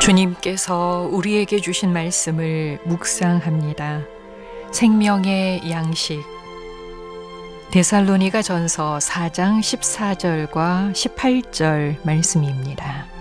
주님께서 우리에게 주신 말씀을 묵상합니다. 생명의 양식. 데살로니가 전서 4장 14절과 18절 말씀입니다.